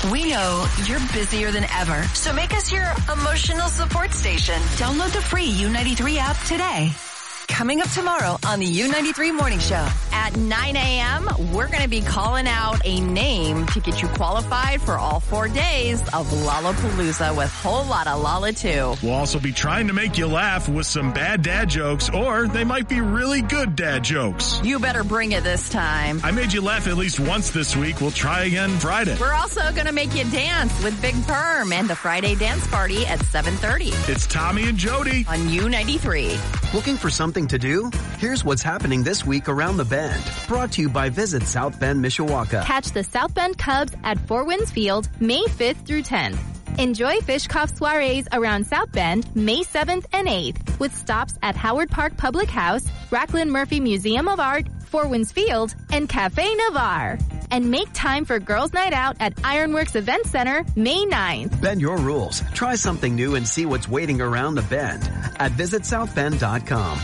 We know you're busier than ever, so make us your emotional support station. Download the free U93 app today. Coming up tomorrow on the U93 Morning Show. At 9 a.m., we're going to be calling out a name to get you qualified for all 4 days of Lollapalooza with Whole Lotta Lolla 2. We'll also be trying to make you laugh with some bad dad jokes, or they might be really good dad jokes. You better bring it this time. I made you laugh at least once this week. We'll try again Friday. We're also going to make you dance with Big Perm and the Friday dance party at 7:30. It's Tommy and Jody on U93. Looking for something to do? Here's what's happening this week around the Bend. Brought to you by Visit South Bend, Mishawaka. Catch the South Bend Cubs at Four Winds Field, May 5th through 10th. Enjoy Fishkoff soirees around South Bend, May 7th and 8th, with stops at Howard Park Public House, Racklin Murphy Museum of Art, Four Winds Field, and Cafe Navarre. And make time for Girls' Night Out at Ironworks Event Center, May 9th. Bend your rules. Try something new and see what's waiting around the Bend at visitsouthbend.com.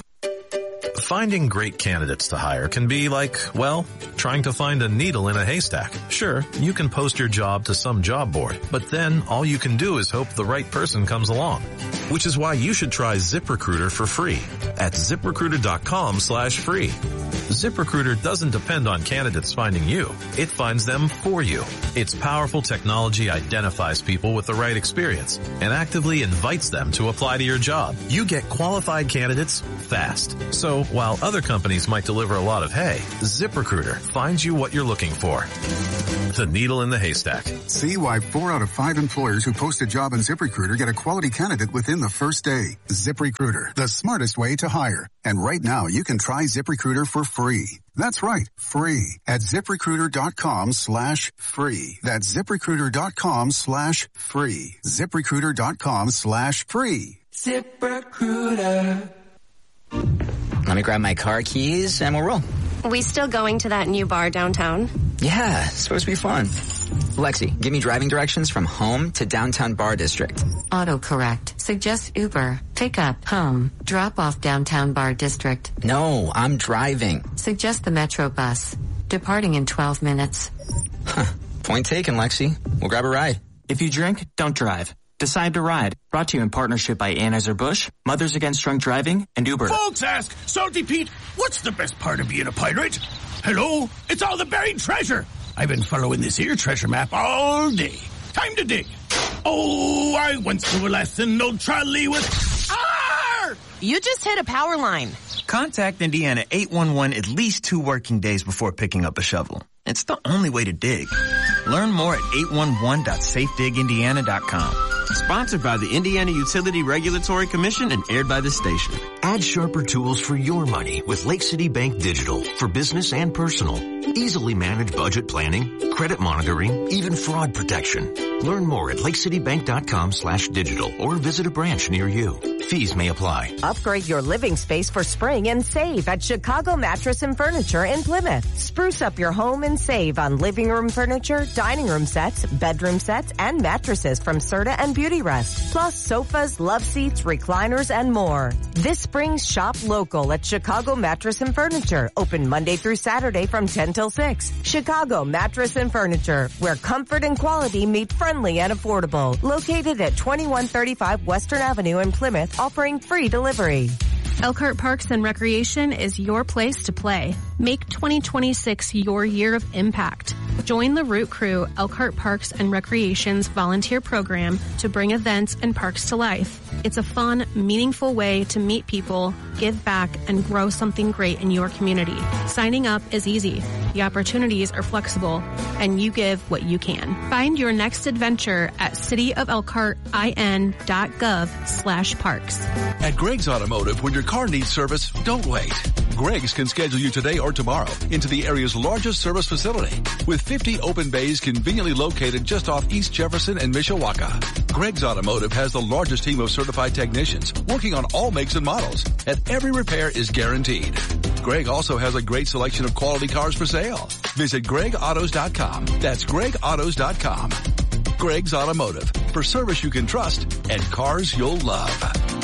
Finding great candidates to hire can be like, well, trying to find a needle in a haystack. Sure, you can post your job to some job board, but then all you can do is hope the right person comes along. Which is why you should try ZipRecruiter for free at ZipRecruiter.com/free. ZipRecruiter doesn't depend on candidates finding you. It finds them for you. Its powerful technology identifies people with the right experience and actively invites them to apply to your job. You get qualified candidates fast. So while other companies might deliver a lot of hay, ZipRecruiter finds you what you're looking for. The needle in the haystack. See why 4 out of 5 employers who post a job on ZipRecruiter get a quality candidate within the first day. ZipRecruiter, the smartest way to hire. And right now, you can try ZipRecruiter for free. That's right, free at ZipRecruiter.com/free. That's ZipRecruiter.com/free. ZipRecruiter.com/free. ZipRecruiter. Let me grab my car keys and we'll roll. We still going to that new bar downtown? Yeah, it's supposed to be fun. Lexi, give me driving directions from home to downtown bar district. Autocorrect. Suggest Uber. Pick up, home. Drop off downtown bar district. No, I'm driving. Suggest the Metro bus. Departing in 12 minutes. Huh. Point taken, Lexi. We'll grab a ride. If you drink, don't drive. Decide to ride. Brought to you in partnership by Anheuser-Busch, Mothers Against Drunk Driving, and Uber. Folks ask, Salty Pete, what's the best part of being a pirate? Hello? It's all the buried treasure. I've been following this here treasure map all day. Time to dig. Oh, I once knew a lesson, old trolley with... Arr! You just hit a power line. Contact Indiana 811 at least 2 working days before picking up a shovel. It's the only way to dig. Learn more at 811.safedigindiana.com. Sponsored by the Indiana Utility Regulatory Commission and aired by the station. Add sharper tools for your money with Lake City Bank Digital for business and personal. Easily manage budget planning, credit monitoring, even fraud protection. Learn more at lakecitybank.com/digital or visit a branch near you. Fees may apply. Upgrade your living space for spring and save at Chicago Mattress and Furniture in Plymouth. Spruce up your home and save on living room furniture, dining room sets, bedroom sets, and mattresses from Serta and Beauty Rest. Plus sofas, love seats, recliners, and more. This spring, shop local at Chicago Mattress and Furniture. Open Monday through Saturday from 10 till 6. Chicago Mattress and Furniture, where comfort and quality meet friendly and affordable. Located at 2135 Western Avenue in Plymouth, offering free delivery. Elkhart Parks and Recreation is your place to play. Make 2026 your year of impact. Join the Root Crew Elkhart Parks and Recreation's volunteer program to bring events and parks to life. It's a fun, meaningful way to meet people, give back, and grow something great in your community. Signing up is easy. The opportunities are flexible, and you give what you can. Find your next adventure at cityofelkhartin.gov/parks. At Greg's Automotive, when your car needs service, don't wait. Greg's can schedule you today or tomorrow into the area's largest service facility with 50 open bays conveniently located just off East Jefferson and Mishawaka. Greg's Automotive has the largest team of certified technicians working on all makes and models, and every repair is guaranteed. Greg also has a great selection of quality cars for sale. Visit GregAutos.com. That's GregAutos.com. Greg's Automotive, for service you can trust and cars you'll love.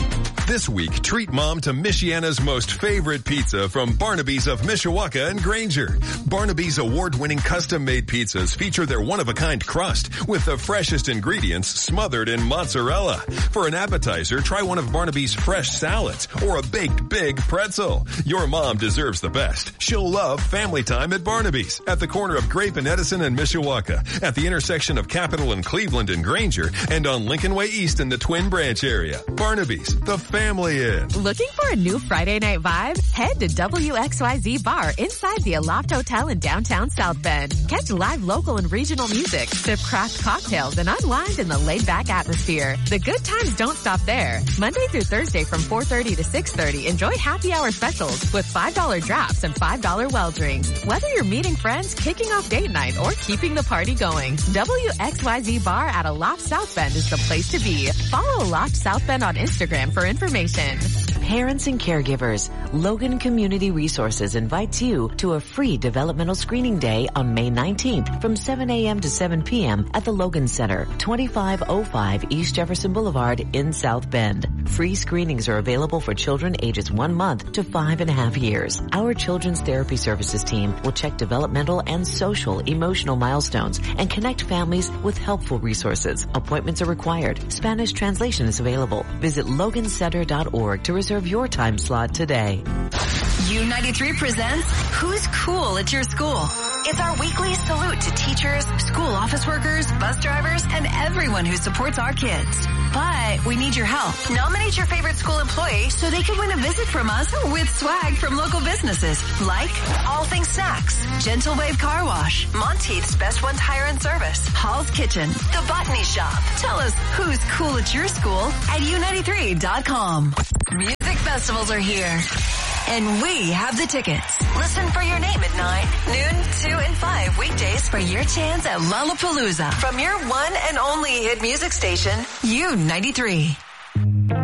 This week, treat mom to Michiana's most favorite pizza from Barnaby's of Mishawaka and Granger. Barnaby's award-winning custom-made pizzas feature their one-of-a-kind crust with the freshest ingredients smothered in mozzarella. For an appetizer, try one of Barnaby's fresh salads or a baked big pretzel. Your mom deserves the best. She'll love family time at Barnaby's at the corner of Grape and Edison and Mishawaka, at the intersection of Capitol and Cleveland and Granger, and on Lincoln Way East in the Twin Branch area. Barnaby's, the family inn. Looking for a new Friday night vibe? Head to WXYZ Bar inside the Aloft Hotel in downtown South Bend. Catch live local and regional music, sip craft cocktails, and unwind in the laid-back atmosphere. The good times don't stop there. Monday through Thursday from 4:30 to 6:30, enjoy happy hour specials with $5 drafts and $5 well drinks. Whether you're meeting friends, kicking off date night, or keeping the party going, WXYZ Bar at Aloft South Bend is the place to be. Follow Aloft South Bend on Instagram for information. Parents and caregivers, Logan Community Resources invites you to a free developmental screening day on May 19th from 7 a.m. to 7 p.m. at the Logan Center, 2505 East Jefferson Boulevard in South Bend. Free screenings are available for children ages 1 month to 5.5 years. Our Children's Therapy Services team will check developmental and social emotional milestones and connect families with helpful resources. Appointments are required. Spanish translation is available. Visit logancenter.org to reserve your time slot today. U93 presents Who's Cool at Your School? It's our weekly salute to teachers, school office workers, bus drivers, and everyone who supports our kids. But we need your help. Nominate your favorite school employee so they can win a visit from us with swag from local businesses like All Things Snacks, Gentle Wave Car Wash, Monteith's Best One Tire and Service, Hall's Kitchen, The Botany Shop. Tell us who's cool at your school at U93.com. Music festivals are here. And we have the tickets. Listen for your name at 9, noon, 2, and 5 weekdays for your chance at Lollapalooza from your one and only hit music station, U93.